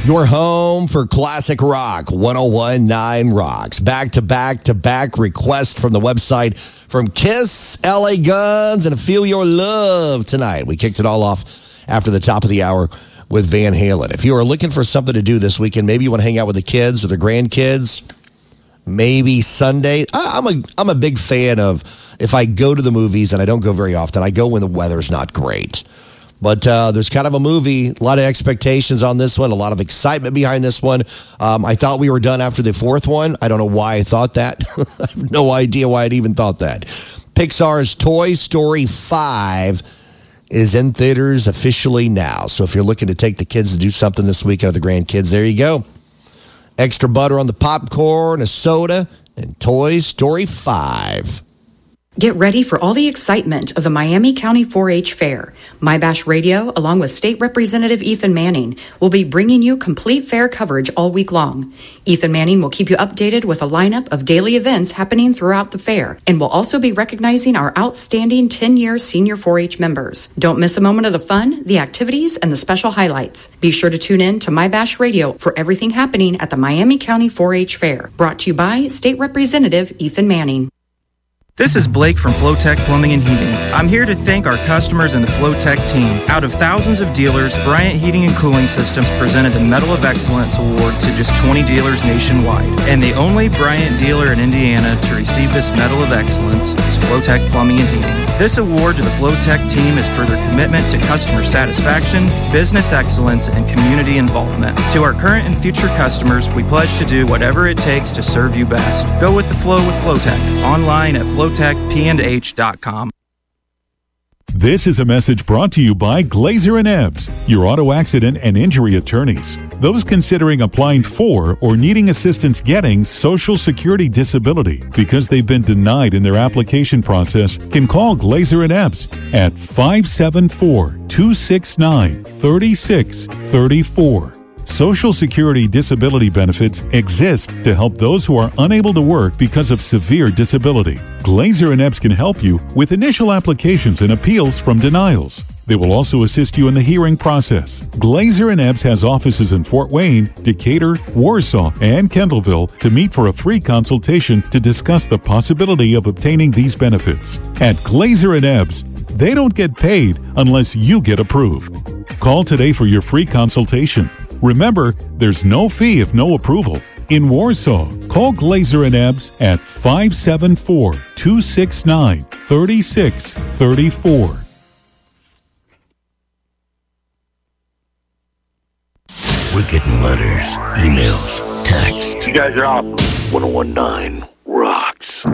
Your home for classic rock, 101.9 Rocks. Back-to-back requests from the website from Kiss, LA Guns, and Feel Your Love tonight. We kicked it all off after the top of the hour with Van Halen. If you are looking for something to do this weekend, maybe you want to hang out with the kids or the grandkids, maybe Sunday. I'm a big fan of, if I go to the movies, and I don't go very often, I go when the weather's not great. But there's kind of a movie, a lot of expectations on this one, a lot of excitement behind this one. I thought we were done after the fourth one. I don't know why I thought that. I have no idea why I'd even thought that. Pixar's Toy Story 5 is in theaters officially now. So if you're looking to take the kids to do something this weekend, or the grandkids, there you go. Extra butter on the popcorn, a soda, and Toy Story 5. Get ready for all the excitement of the Miami County 4-H Fair. My Bash Radio, along with State Representative Ethan Manning, will be bringing you complete fair coverage all week long. Ethan Manning will keep you updated with a lineup of daily events happening throughout the fair, and will also be recognizing our outstanding 10-year senior 4-H members. Don't miss a moment of the fun, the activities, and the special highlights. Be sure to tune in to My Bash Radio for everything happening at the Miami County 4-H Fair. Brought to you by State Representative Ethan Manning. This is Blake from Flowtech Plumbing and Heating. I'm here to thank our customers and the Flowtech team. Out of thousands of dealers, Bryant Heating and Cooling Systems presented the Medal of Excellence Award to just 20 dealers nationwide. And the only Bryant dealer in Indiana to receive this Medal of Excellence is Flowtech Plumbing and Heating. This award to the Flowtech team is for their commitment to customer satisfaction, business excellence, and community involvement. To our current and future customers, we pledge to do whatever it takes to serve you best. Go with the flow with Flowtech. Online at flowtechpandh.com. This is a message brought to you by Glazer and Ebbs, your auto accident and injury attorneys. Those considering applying for or needing assistance getting Social Security disability because they've been denied in their application process can call Glazer and Ebbs at 574-269-3634. Social Security disability benefits exist to help those who are unable to work because of severe disability. Glazer and Ebbs can help you with initial applications and appeals from denials. They will also assist you in the hearing process. Glazer and Ebbs has offices in Fort Wayne, Decatur, Warsaw, and Kendallville to meet for a free consultation to discuss the possibility of obtaining these benefits. At Glazer and Ebbs, they don't get paid unless you get approved. Call today for your free consultation. Remember, there's no fee if no approval. In Warsaw, call Glazer and Ebbs at 574-269-3634. We're getting letters, emails, texts. You guys are awesome. 101.9 Rocks.